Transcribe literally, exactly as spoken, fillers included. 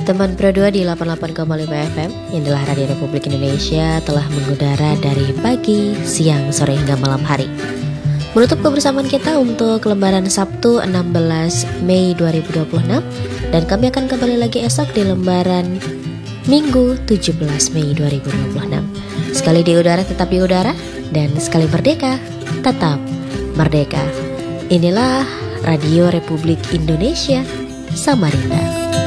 Teman Pro dua di delapan puluh delapan koma lima F M, inilah Radio Republik Indonesia telah mengudara dari pagi, siang, sore hingga malam hari. Menutup kebersamaan kita untuk lembaran Sabtu enam belas Mei dua ribu dua puluh enam, dan kami akan kembali lagi esok di lembaran Minggu tujuh belas Mei dua ribu dua puluh enam. Sekali di udara tetap di udara, dan sekali merdeka tetap merdeka. Inilah Radio Republik Indonesia Samarinda.